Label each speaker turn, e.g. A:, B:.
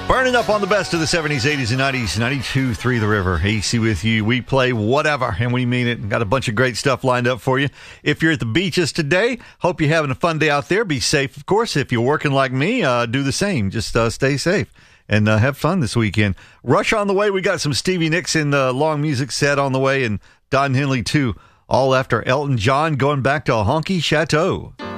A: Burning up on the best of the 70s, 80s, and 90s. 92.3 The River. AC with you. We play whatever, and we mean it. Got a bunch of great stuff lined up for you. If you're at the beaches today, hope you're having a fun day out there. Be safe, of course. If you're working like me, do the same. Just stay safe and have fun this weekend. Rush on the way. We got some Stevie Nicks in the long music set on the way, and Don Henley, too. All after Elton John going back to a honky chateau.